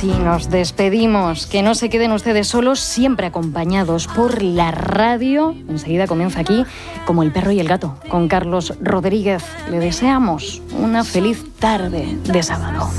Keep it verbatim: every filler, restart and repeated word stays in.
sí, nos despedimos. Que no se queden ustedes solos, siempre acompañados por la radio. Enseguida comienza aquí Como el perro y el gato, con Carlos Rodríguez. Le deseamos una feliz tarde de sábado.